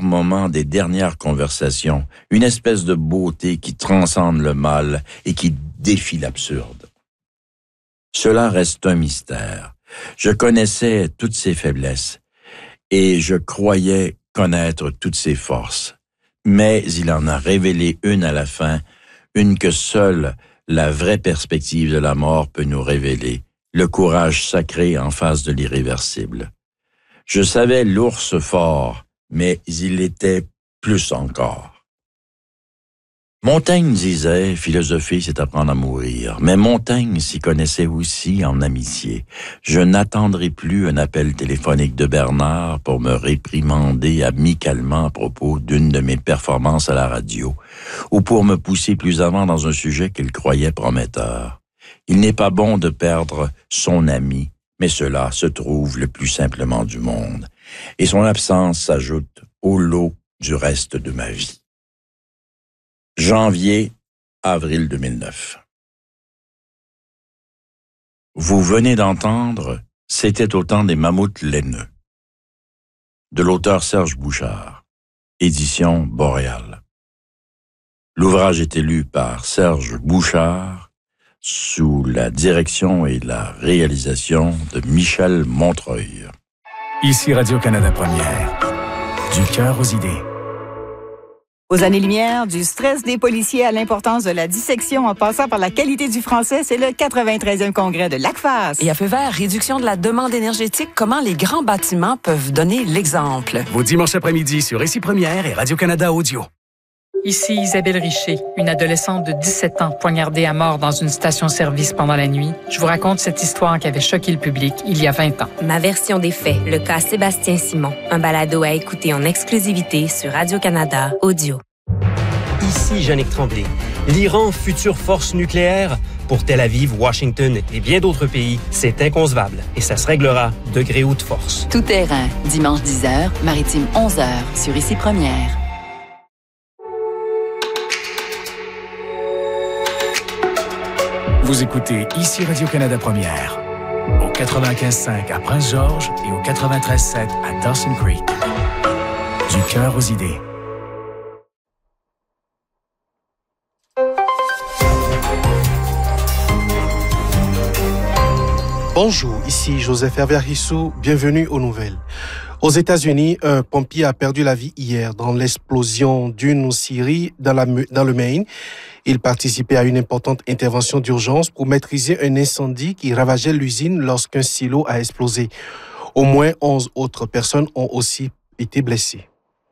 moment des dernières conversations, une espèce de beauté qui transcende le mal et qui défie l'absurde. Cela reste un mystère. Je connaissais toutes ses faiblesses et je croyais connaître toutes ses forces. Mais il en a révélé une à la fin, une que seule la vraie perspective de la mort peut nous révéler, le courage sacré en face de l'irréversible. Je savais l'ours fort, mais il était plus encore. Montaigne disait, philosopher, c'est apprendre à mourir. Mais Montaigne s'y connaissait aussi en amitié. Je n'attendrai plus un appel téléphonique de Bernard pour me réprimander amicalement à propos d'une de mes performances à la radio, ou pour me pousser plus avant dans un sujet qu'il croyait prometteur. Il n'est pas bon de perdre son ami, mais cela se trouve le plus simplement du monde. Et son absence s'ajoute au lot du reste de ma vie. Janvier-avril 2009. Vous venez d'entendre « C'était au temps des mammouths laineux » de l'auteur Serge Bouchard, édition Boréal. L'ouvrage est lu par Serge Bouchard sous la direction et la réalisation de Michel Montreuil. Ici Radio-Canada Première, du cœur aux idées. Aux années-lumière, du stress des policiers à l'importance de la dissection en passant par la qualité du français, c'est le 93e congrès de l'ACFAS. Et à feu vert, réduction de la demande énergétique, comment les grands bâtiments peuvent donner l'exemple. Vos dimanches après-midi sur Ici Première et Radio-Canada Audio. Ici Isabelle Richer, une adolescente de 17 ans poignardée à mort dans une station-service pendant la nuit. Je vous raconte cette histoire qui avait choqué le public il y a 20 ans. Ma version des faits, le cas Sébastien Simon. Un balado à écouter en exclusivité sur Radio-Canada Audio. Ici Yannick Tremblay. L'Iran, future force nucléaire? Pour Tel Aviv, Washington et bien d'autres pays, c'est inconcevable et ça se réglera de gré ou de force. Tout terrain, dimanche 10h, maritime 11h, sur Ici Première. Vous écoutez Ici Radio-Canada Première, au 95.5 à Prince-Georges et au 93.7 à Dawson Creek. Du cœur aux idées. Bonjour, ici Joseph Hervé-Rissou, bienvenue aux nouvelles. Aux États-Unis, un pompier a perdu la vie hier dans l'explosion d'une scierie dans le Maine. Il participait à une importante intervention d'urgence pour maîtriser un incendie qui ravageait l'usine lorsqu'un silo a explosé. Au moins 11 autres personnes ont aussi été blessées.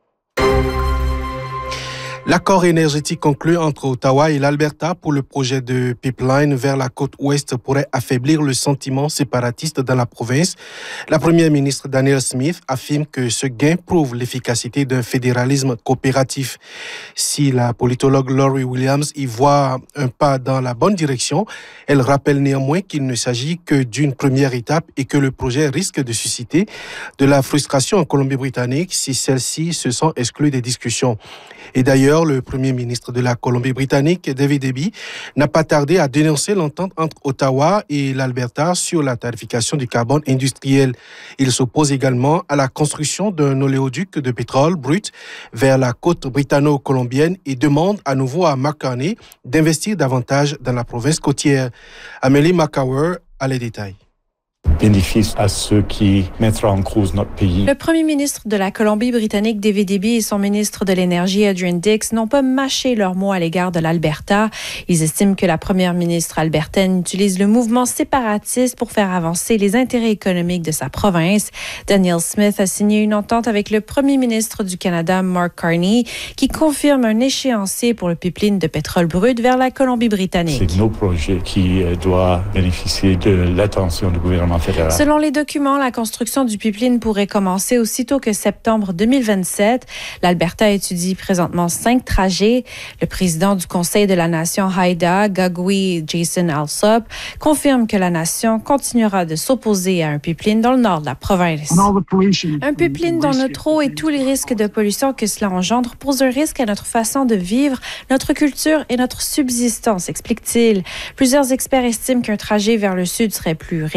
L'accord énergétique conclu entre Ottawa et l'Alberta pour le projet de pipeline vers la côte ouest pourrait affaiblir le sentiment séparatiste dans la province. La première ministre Danielle Smith affirme que ce gain prouve l'efficacité d'un fédéralisme coopératif. Si la politologue Laurie Williams y voit un pas dans la bonne direction, elle rappelle néanmoins qu'il ne s'agit que d'une première étape et que le projet risque de susciter de la frustration en Colombie-Britannique si celle-ci se sent exclue des discussions. Et d'ailleurs, le premier ministre de la Colombie-Britannique, David Eby, n'a pas tardé à dénoncer l'entente entre Ottawa et l'Alberta sur la tarification du carbone industriel. Il s'oppose également à la construction d'un oléoduc de pétrole brut vers la côte britanno-colombienne et demande à nouveau à Mark Carney d'investir davantage dans la province côtière. Amélie McCower a les détails. Bénéfice à ceux qui mettront en cause notre pays. Le premier ministre de la Colombie-Britannique, David Eby, et son ministre de l'Énergie, Adrian Dix, n'ont pas mâché leurs mots à l'égard de l'Alberta. Ils estiment que la première ministre albertaine utilise le mouvement séparatiste pour faire avancer les intérêts économiques de sa province. Danielle Smith a signé une entente avec le premier ministre du Canada, Mark Carney, qui confirme un échéancier pour le pipeline de pétrole brut vers la Colombie-Britannique. C'est nos projets qui doivent bénéficier de l'attention du gouvernement fédéral. Selon les documents, la construction du pipeline pourrait commencer aussitôt que septembre 2027. L'Alberta étudie présentement 5 trajets. Le président du Conseil de la Nation Haida, Gagui Jason Alsop, confirme que la nation continuera de s'opposer à un pipeline dans le nord de la province. Un pipeline dont notre eau et tous les risques de pollution que cela engendre posent un risque à notre façon de vivre, notre culture et notre subsistance, explique-t-il. Plusieurs experts estiment qu'un trajet vers le sud serait plus réaliste.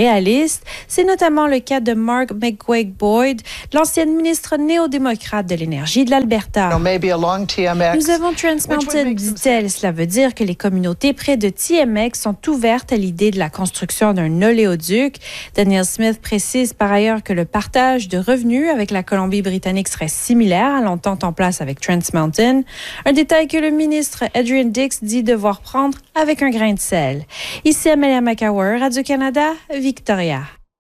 liste. C'est notamment le cas de Mark McGuigue-Boyd, l'ancienne ministre néo-démocrate de l'énergie de l'Alberta. Nous avons Trans Mountain, dit-elle. Cela veut dire que les communautés près de TMX sont ouvertes à l'idée de la construction d'un oléoduc. Danielle Smith précise par ailleurs que le partage de revenus avec la Colombie-Britannique serait similaire à l'entente en place avec Trans Mountain. Un détail que le ministre Adrian Dix dit devoir prendre avec un grain de sel. Ici Amelia McCower, Radio-Canada, Victoria.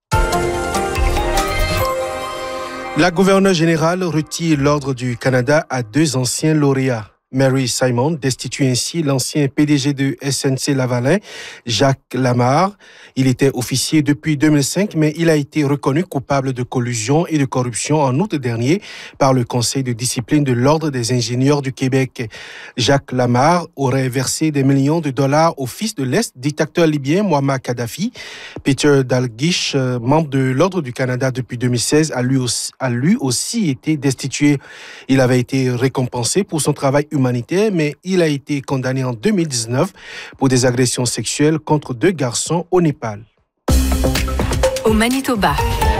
La gouverneure générale retire l'Ordre du Canada à 2 anciens lauréats. Mary Simon destitue ainsi l'ancien PDG de SNC-Lavalin, Jacques Lamarre. Il était officier depuis 2005, mais il a été reconnu coupable de collusion et de corruption en août dernier par le Conseil de discipline de l'Ordre des ingénieurs du Québec. Jacques Lamarre aurait versé des millions de dollars au fils de l'Est, dictateur libyen Muammar Kadhafi. Peter Dalglish, membre de l'Ordre du Canada depuis 2016, a lui aussi été destitué. Il avait été récompensé pour son travail humanitaire, mais il a été condamné en 2019 pour des agressions sexuelles contre 2 garçons au Népal. Au Manitoba.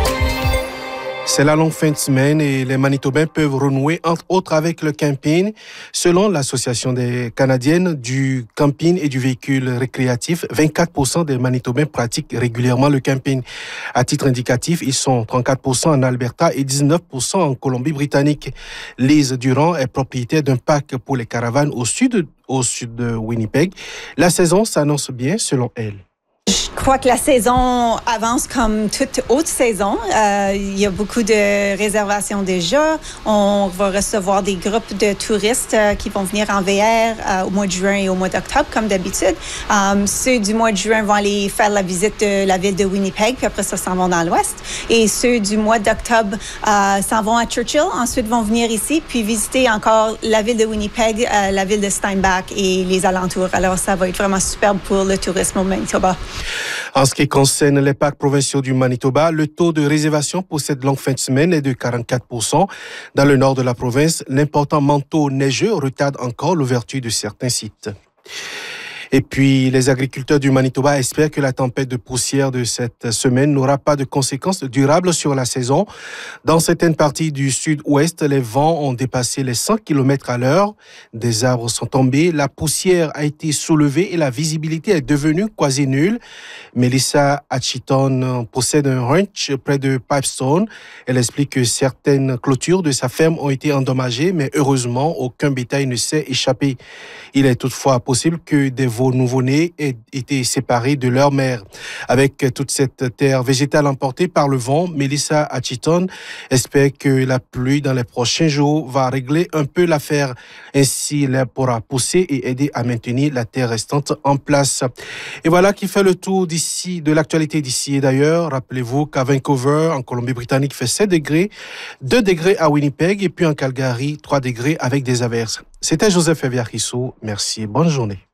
C'est la longue fin de semaine et les Manitobains peuvent renouer entre autres avec le camping. Selon l'Association des Canadiennes du camping et du véhicule récréatif, 24% des Manitobains pratiquent régulièrement le camping. À titre indicatif, ils sont 34% en Alberta et 19% en Colombie-Britannique. Lise Durand est propriétaire d'un parc pour les caravanes au sud de Winnipeg. La saison s'annonce bien selon elle. Je crois que la saison avance comme toute autre saison. Il y a beaucoup de réservations déjà. On va recevoir des groupes de touristes qui vont venir en VR au mois de juin et au mois d'octobre, comme d'habitude. Ceux du mois de juin vont aller faire la visite de la ville de Winnipeg, puis après ça, s'en vont dans l'ouest. Et ceux du mois d'octobre s'en vont à Churchill. Ensuite, vont venir ici, puis visiter encore la ville de Winnipeg, la ville de Steinbach et les alentours. Alors, ça va être vraiment superbe pour le tourisme au Manitoba. En ce qui concerne les parcs provinciaux du Manitoba, le taux de réservation pour cette longue fin de semaine est de 44%. Dans le nord de la province, l'important manteau neigeux retarde encore l'ouverture de certains sites. Et puis, les agriculteurs du Manitoba espèrent que la tempête de poussière de cette semaine n'aura pas de conséquences durables sur la saison. Dans certaines parties du sud-ouest, les vents ont dépassé les 100 km/h. Des arbres sont tombés, la poussière a été soulevée et la visibilité est devenue quasi nulle. Melissa Acheton possède un ranch près de Pipestone. Elle explique que certaines clôtures de sa ferme ont été endommagées, mais heureusement, aucun bétail ne s'est échappé. Il est toutefois possible que des veaux nouveau-nés aient été séparés de leur mère. Avec toute cette terre végétale emportée par le vent, Melissa Acheton espère que la pluie dans les prochains jours va régler un peu l'affaire. Ainsi, l'herbe pourra pousser et aider à maintenir la terre restante en place. Et voilà qui fait le tour de l'actualité d'ici et d'ailleurs. Rappelez-vous qu'à Vancouver, en Colombie-Britannique, il fait 7 degrés, 2 degrés à Winnipeg et puis en Calgary, 3 degrés avec des averses. C'était Joseph Eviarisso. Merci et bonne journée.